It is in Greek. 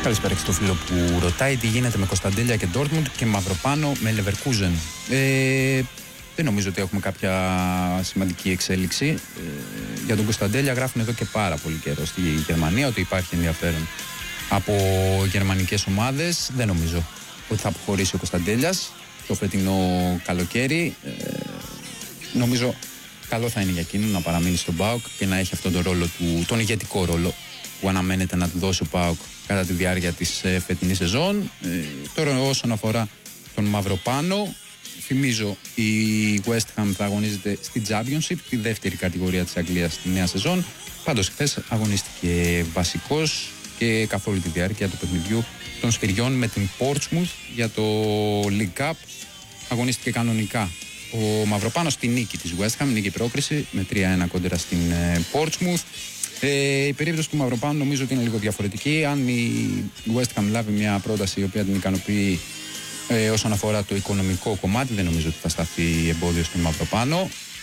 Καλησπέρα και στο φίλο που ρωτάει τι γίνεται με Κωνσταντέλια και Ντόρτμουντ και Μαυροπάνο με Λεβερκούζεν. Δεν νομίζω ότι έχουμε κάποια σημαντική εξέλιξη. Για τον Κωνσταντέλια γράφουν εδώ και πάρα πολύ καιρό στη Γερμανία ότι υπάρχει ενδιαφέρον από γερμανικές ομάδες. Δεν νομίζω ότι θα αποχωρήσει ο Κωνσταντέλιας το φετινό καλοκαίρι. Νομίζω καλό θα είναι για εκείνον να παραμείνει στον ΠΑΟΚ και να έχει αυτόν τον ρόλο τον ηγετικό ρόλο που αναμένεται να του δώσει ο ΠΑΟΚ κατά τη διάρκεια της φετινής σεζόν. Τώρα όσον αφορά τον Μαυροπάνο, θυμίζω η West Ham θα αγωνίζεται στη Championship, τη δεύτερη κατηγορία της Αγγλίας στη νέα σεζόν. Πάντως χθες αγωνίστηκε βασικός και καθ' όλη τη διάρκεια του παιχνιδιού των Σφυριών με την Portsmouth για το League Cup. Αγωνίστηκε κανονικά ο Μαυροπάνος στη νίκη της West Ham, νίκη πρόκριση με 3-1 κόντρα στην Portsmouth. Η περίπτωση του Μαυροπάνου νομίζω ότι είναι λίγο διαφορετική. Αν η West Ham λάβει μια πρόταση η οποία την ικανοποιεί όσον αφορά το οικονομικό κομμάτι, δεν νομίζω ότι θα σταθεί εμπόδιο στον Μαυροπάνο.